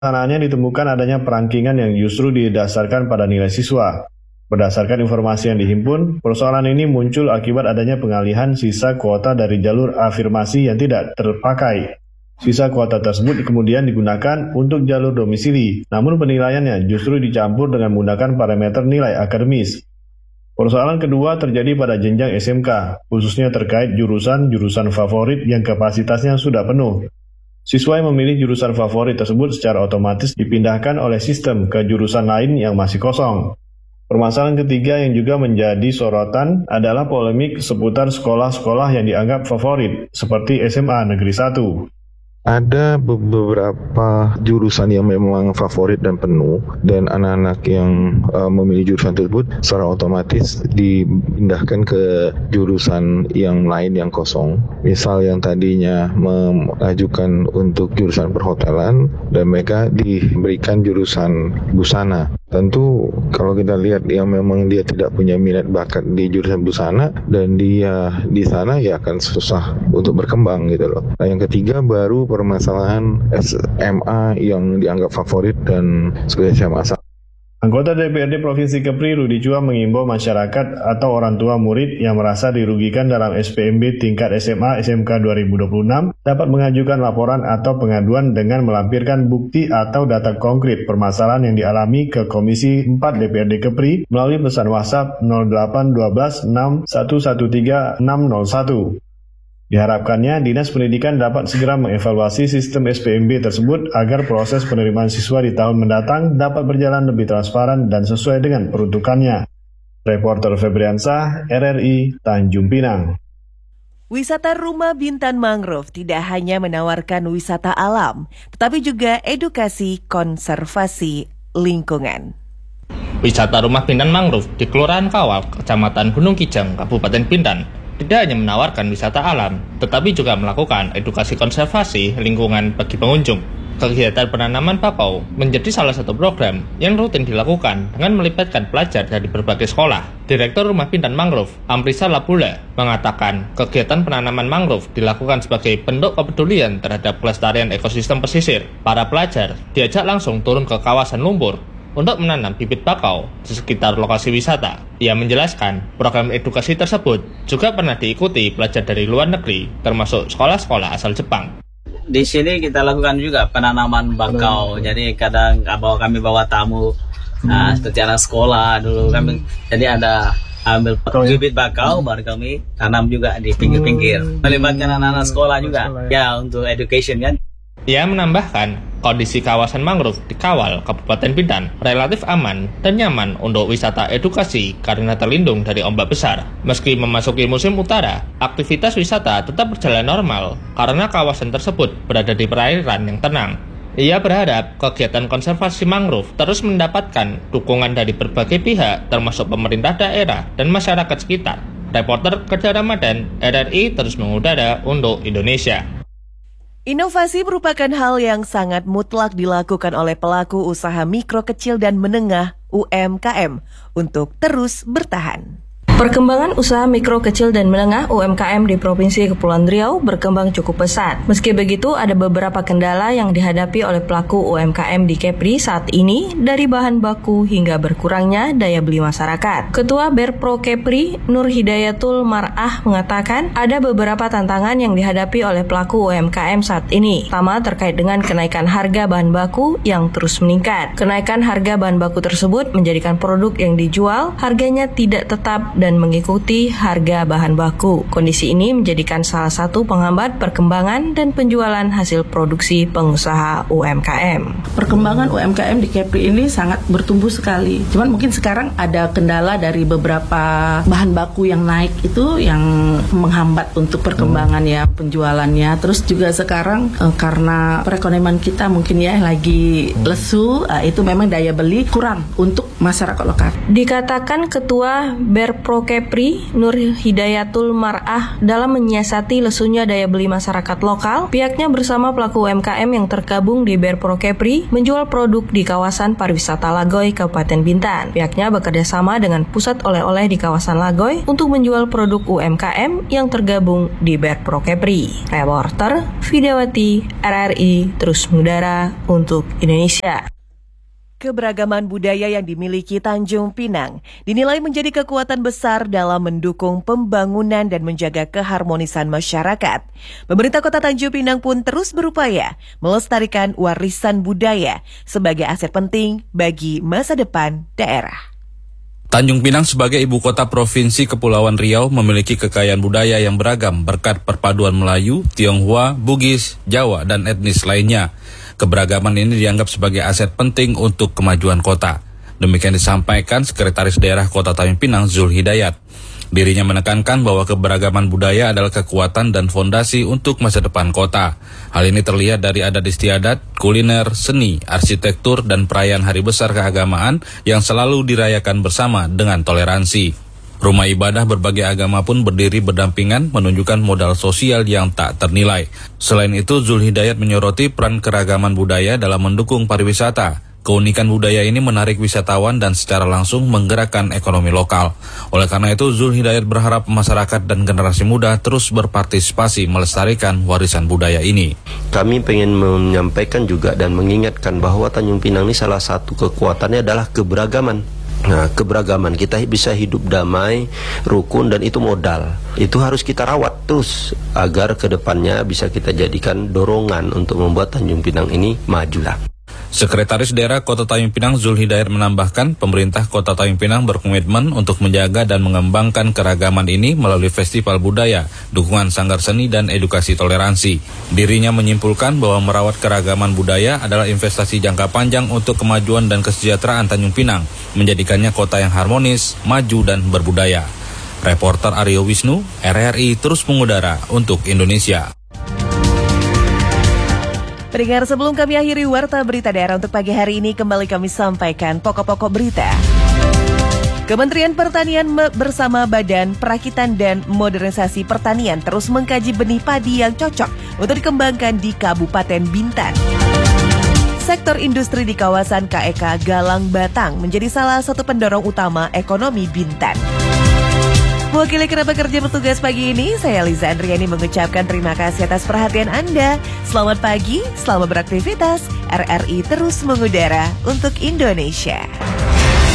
Pelaksanaannya ditemukan adanya perangkingan yang justru didasarkan pada nilai siswa. Berdasarkan informasi yang dihimpun, persoalan ini muncul akibat adanya pengalihan sisa kuota dari jalur afirmasi yang tidak terpakai. Sisa kuota tersebut kemudian digunakan untuk jalur domisili, namun penilaiannya justru dicampur dengan menggunakan parameter nilai akademis. Persoalan kedua terjadi pada jenjang SMK, khususnya terkait jurusan favorit yang kapasitasnya sudah penuh. Siswa yang memilih jurusan favorit tersebut secara otomatis dipindahkan oleh sistem ke jurusan lain yang masih kosong. Permasalahan ketiga yang juga menjadi sorotan adalah polemik seputar sekolah-sekolah yang dianggap favorit, seperti SMA Negeri 1. Ada beberapa jurusan yang memang favorit dan penuh, dan anak-anak yang memilih jurusan tersebut secara otomatis dipindahkan ke jurusan yang lain yang kosong. Misal yang tadinya mengajukan untuk jurusan perhotelan dan mereka diberikan jurusan busana. Tentu kalau kita lihat yang memang dia tidak punya minat bakat di jurusan busana dan dia di sana ya akan susah untuk berkembang gitu loh. Nah, yang ketiga baru permasalahan SMA yang dianggap favorit dan sebagai SMA asal. Anggota DPRD Provinsi Kepri Rudi Chua mengimbau masyarakat atau orang tua murid yang merasa dirugikan dalam SPMB tingkat SMA SMK 2026 dapat mengajukan laporan atau pengaduan dengan melampirkan bukti atau data konkret permasalahan yang dialami ke Komisi 4 DPRD Kepri melalui pesan WhatsApp 0812 6113 601. Diharapkannya, Dinas Pendidikan dapat segera mengevaluasi sistem SPMB tersebut agar proses penerimaan siswa di tahun mendatang dapat berjalan lebih transparan dan sesuai dengan peruntukannya. Reporter Febriansah, RRI, Tanjung Pinang. Wisata Rumah Bintan Mangrove tidak hanya menawarkan wisata alam, tetapi juga edukasi konservasi lingkungan. Wisata Rumah Bintan Mangrove di Kelurahan Kawal, Kecamatan Gunung Kijang, Kabupaten Bintan, tidak hanya menawarkan wisata alam, tetapi juga melakukan edukasi konservasi lingkungan bagi pengunjung. Kegiatan penanaman bakau menjadi salah satu program yang rutin dilakukan dengan melibatkan pelajar dari berbagai sekolah. Direktur Rumah Bintan Mangrove, Amrisa Labula, mengatakan kegiatan penanaman mangrove dilakukan sebagai bentuk kepedulian terhadap kelestarian ekosistem pesisir. Para pelajar diajak langsung turun ke kawasan lumpur untuk menanam bibit bakau di sekitar lokasi wisata. Ia menjelaskan, program edukasi tersebut juga pernah diikuti pelajar dari luar negeri, termasuk sekolah-sekolah asal Jepang. Di sini kita lakukan juga penanaman bakau. Jadi kadang kami bawa tamu, seperti anak sekolah dulu kami. Jadi ada ambil bibit bakau, baru kami tanam juga di pinggir-pinggir. Melibatkan anak-anak sekolah juga, ya untuk education kan. Ia menambahkan, kondisi kawasan mangrove di Kawal, Kabupaten Bintan, relatif aman dan nyaman untuk wisata edukasi karena terlindung dari ombak besar. Meski memasuki musim utara, aktivitas wisata tetap berjalan normal karena kawasan tersebut berada di perairan yang tenang. Ia berharap kegiatan konservasi mangrove terus mendapatkan dukungan dari berbagai pihak, termasuk pemerintah daerah dan masyarakat sekitar. Reporter Kerja Ramadan, RRI terus mengudara untuk Indonesia. Inovasi merupakan hal yang sangat mutlak dilakukan oleh pelaku usaha mikro kecil dan menengah UMKM untuk terus bertahan. Perkembangan usaha mikro kecil dan menengah UMKM di Provinsi Kepulauan Riau berkembang cukup pesat. Meski begitu, ada beberapa kendala yang dihadapi oleh pelaku UMKM di Kepri saat ini, dari bahan baku hingga berkurangnya daya beli masyarakat. Ketua Berpro Kepri, Nur Hidayatul Mar'ah, mengatakan ada beberapa tantangan yang dihadapi oleh pelaku UMKM saat ini. Pertama, terkait dengan kenaikan harga bahan baku yang terus meningkat. Kenaikan harga bahan baku tersebut menjadikan produk yang dijual harganya tidak tetap dan mengikuti harga bahan baku. Kondisi ini menjadikan salah satu penghambat perkembangan dan penjualan hasil produksi pengusaha UMKM. Perkembangan UMKM di Kepri ini sangat bertumbuh sekali. Cuman mungkin sekarang ada kendala dari beberapa bahan baku yang naik itu yang menghambat untuk perkembangan ya penjualannya. Terus juga sekarang karena perekonomian kita mungkin ya lagi lesu, itu memang daya beli kurang untuk masyarakat lokal. Dikatakan Ketua Berpro Prokepri, Nur Hidayatul Mar'ah, dalam menyiasati lesunya daya beli masyarakat lokal, pihaknya bersama pelaku UMKM yang tergabung di BER Prokepri menjual produk di kawasan pariwisata Lagoy, Kabupaten Bintan. Pihaknya bekerja sama dengan pusat oleh-oleh di kawasan Lagoy untuk menjual produk UMKM yang tergabung di BER Prokepri. Reporter Vidawati, RRI, terus mengudara untuk Indonesia. Keberagaman budaya yang dimiliki Tanjung Pinang dinilai menjadi kekuatan besar dalam mendukung pembangunan dan menjaga keharmonisan masyarakat. Pemerintah Kota Tanjung Pinang pun terus berupaya melestarikan warisan budaya sebagai aset penting bagi masa depan daerah. Tanjung Pinang sebagai ibu kota Provinsi Kepulauan Riau memiliki kekayaan budaya yang beragam berkat perpaduan Melayu, Tionghoa, Bugis, Jawa, dan etnis lainnya. Keberagaman ini dianggap sebagai aset penting untuk kemajuan kota. Demikian disampaikan Sekretaris Daerah Kota Tanjung Pinang, Zul Hidayat. Dirinya menekankan bahwa keberagaman budaya adalah kekuatan dan fondasi untuk masa depan kota. Hal ini terlihat dari adat istiadat, kuliner, seni, arsitektur, dan perayaan hari besar keagamaan yang selalu dirayakan bersama dengan toleransi. Rumah ibadah berbagai agama pun berdiri berdampingan menunjukkan modal sosial yang tak ternilai. Selain itu, Zul Hidayat menyoroti peran keragaman budaya dalam mendukung pariwisata. Keunikan budaya ini menarik wisatawan dan secara langsung menggerakkan ekonomi lokal. Oleh karena itu, Zul Hidayat berharap masyarakat dan generasi muda terus berpartisipasi melestarikan warisan budaya ini. Kami ingin menyampaikan juga dan mengingatkan bahwa Tanjung Pinang ini salah satu kekuatannya adalah keberagaman. Nah, keberagaman kita bisa hidup damai, rukun, dan itu modal. Itu harus kita rawat terus agar kedepannya bisa kita jadikan dorongan untuk membuat Tanjung Pinang ini majulah. Sekretaris Daerah Kota Tanjung Pinang Zul Hidayat menambahkan, pemerintah Kota Tanjung Pinang berkomitmen untuk menjaga dan mengembangkan keragaman ini melalui festival budaya, dukungan sanggar seni, dan edukasi toleransi. Dirinya menyimpulkan bahwa merawat keragaman budaya adalah investasi jangka panjang untuk kemajuan dan kesejahteraan Tanjung Pinang, menjadikannya kota yang harmonis, maju, dan berbudaya. Reporter Aryo Wisnu, RRI terus mengudara untuk Indonesia. Pendengar, sebelum kami akhiri Warta Berita Daerah untuk pagi hari ini, kembali kami sampaikan pokok-pokok berita. Kementerian Pertanian bersama Badan Perakitan dan Modernisasi Pertanian terus mengkaji benih padi yang cocok untuk dikembangkan di Kabupaten Bintan. Sektor industri di kawasan KEK Galang Batang menjadi salah satu pendorong utama ekonomi Bintan. Mewakili kerabat kerja bertugas pagi ini, saya Liza Andriani mengucapkan terima kasih atas perhatian Anda. Selamat pagi, selamat beraktivitas. RRI terus mengudara untuk Indonesia.